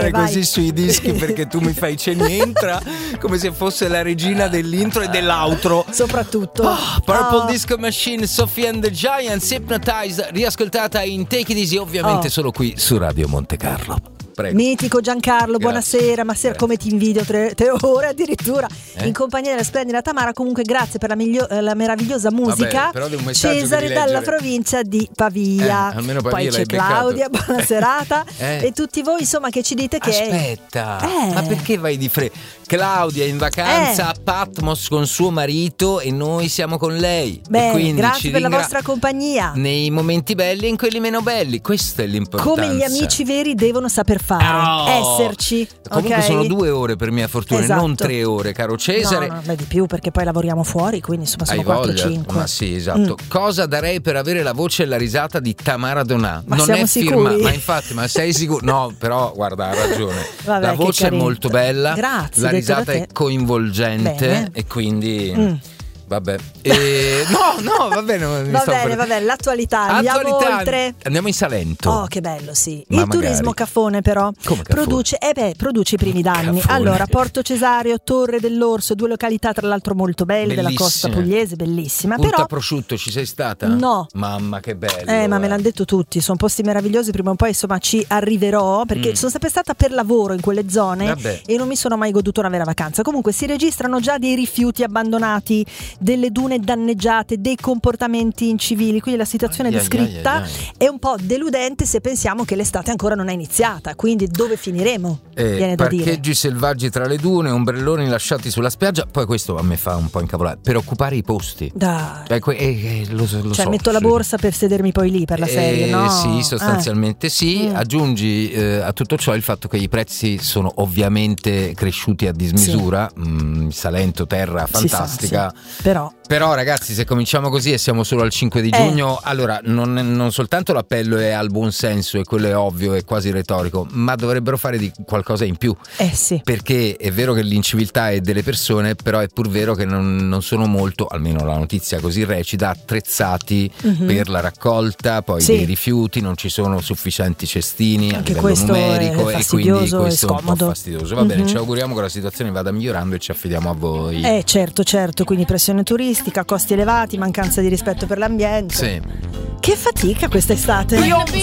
vai. così sui dischi perché tu mi fai c'è nientra come se fosse la regina dell'intro e dell'outro. Soprattutto Purple Disco Machine, Sophie and the Giants, Hypnotize, riascoltata in Take It Easy, ovviamente solo qui su Radio Monte Carlo. Prego. Mitico Giancarlo, Grazie. buonasera, ma Grazie. come ti invidio 3 ore addirittura in compagnia della splendida Tamara. Comunque grazie per la meravigliosa musica. Vabbè, però di un messaggio Cesare devi dalla leggere. provincia di Pavia. Almeno Pavia Poi l'hai c'è Claudia, beccato. buona serata e tutti voi insomma che ci dite che Aspetta, ma perché vai di fretta? Claudia è in vacanza a Patmos con suo marito e noi siamo con lei. Bene, e quindi grazie per la vostra compagnia nei momenti belli e in quelli meno belli. Questa è l'importanza. come gli amici veri devono saper fare, esserci. Comunque ok? sono 2 ore per mia fortuna, Esatto. non 3 ore, caro Cesare. No, beh, di più perché poi lavoriamo fuori, quindi insomma sono Hai voglia? 4-5. Ma sì, esatto. Cosa darei per avere la voce e la risata di Tamara Donà? Ma non siamo è sicuri? ma infatti, ma sei sicuro? No, però guarda, ha ragione. Vabbè, la che voce è carino. molto bella, Grazie, la detto risata da è te. coinvolgente Bene. e quindi vabbè. No, va bene. Va bene, l'attualità. Andiamo oltre. Andiamo in Salento. Oh, che bello, sì. Ma Il magari. turismo caffone, però, Come caffone? produce i primi danni. Caffone. Allora, Porto Cesareo, Torre dell'Orso, 2 località tra l'altro molto belle della costa Bellissime. pugliese, bellissima. Punta Però prosciutto, ci sei stata? No. Mamma, che bello. ma me l'hanno detto tutti, sono posti meravigliosi, prima o poi insomma ci arriverò perché sono sempre stata per lavoro in quelle zone Vabbè. e non mi sono mai goduto una vera vacanza. Comunque si registrano già dei rifiuti abbandonati, delle dune danneggiate, dei comportamenti incivili, quindi la situazione Ai, ai, descritta ai, ai. è un po' deludente se pensiamo che l'estate ancora non è iniziata, quindi dove finiremo? Viene da dire. Parcheggi selvaggi tra le dune, ombrelloni lasciati sulla spiaggia. Poi questo a me fa un po' incavolare. Per occupare i posti. Dai. Lo Cioè so, metto la sì. borsa per sedermi poi lì per la serie, no? Sì, sostanzialmente sì. Aggiungi a tutto ciò il fatto che i prezzi sono ovviamente cresciuti a dismisura. Salento, terra fantastica. Sì. Però ragazzi, se cominciamo così e siamo solo al 5 di giugno, allora non soltanto l'appello è al buon senso e quello è ovvio, è quasi retorico, ma dovrebbero fare di qualcosa in più. sì. Perché è vero che l'inciviltà è delle persone, però è pur vero che non sono molto, almeno la notizia così recita, attrezzati per la raccolta poi dei rifiuti, non ci sono sufficienti cestini Anche a livello questo numerico è e quindi fastidioso questo e è un po' scomodo. fastidioso. Va bene, ci auguriamo che la situazione vada migliorando e ci affidiamo a voi. Certo, quindi pressione turistica, costi elevati, mancanza di rispetto per l'ambiente. Sì. Che fatica quest'estate.